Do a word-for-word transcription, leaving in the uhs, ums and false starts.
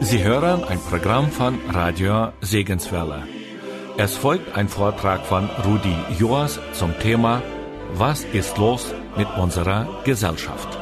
Sie hören ein Programm von Radio Segenswelle. Es folgt ein Vortrag von Rudi Joas zum Thema Was ist los mit unserer Gesellschaft?